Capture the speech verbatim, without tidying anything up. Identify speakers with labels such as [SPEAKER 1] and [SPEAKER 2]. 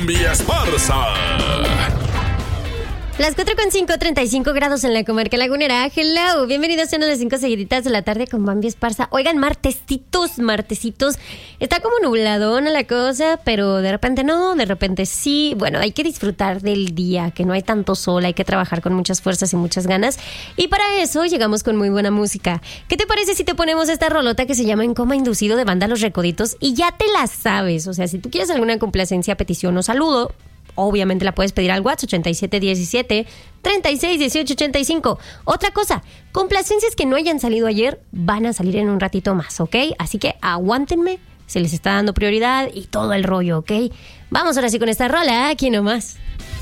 [SPEAKER 1] Bambi Esparza.
[SPEAKER 2] Las cuatro con cinco, treinta y cinco grados en la comarca lagunera. Hello, bienvenidos a las cinco seguiditas de la tarde con Bambi Esparza. Oigan, martesitos, martesitos. Está como nubladona la cosa, pero de repente no, de repente sí. Bueno, hay que disfrutar del día, que no hay tanto sol, hay que trabajar con muchas fuerzas y muchas ganas. Y para eso llegamos con muy buena música. ¿Qué te parece si te ponemos esta rolota que se llama En Coma Inducido de Banda Los Recoditos? Y ya te la sabes, o sea, si tú quieres alguna complacencia, petición o saludo, obviamente la puedes pedir al WhatsApp ochenta y siete diecisiete, treinta y seis dieciocho ochenta y cinco. Otra cosa, complacencias que no hayan salido ayer van a salir en un ratito más, ¿ok? Así que aguántenme, se les está dando prioridad y todo el rollo, ¿ok? Vamos ahora sí con esta rola, aquí nomás.